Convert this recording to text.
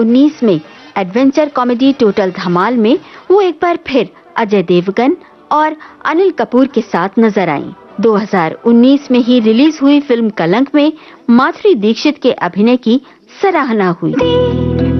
2019 में adventure comedy total धमाल में वो एक बार फिर अजय देवगन और अनिल कपूर के साथ नजर आईं। 2019 में ही रिलीज हुई फिल्म कलंक में माधुरी दीक्षित के अभिनय की सराहना हुई।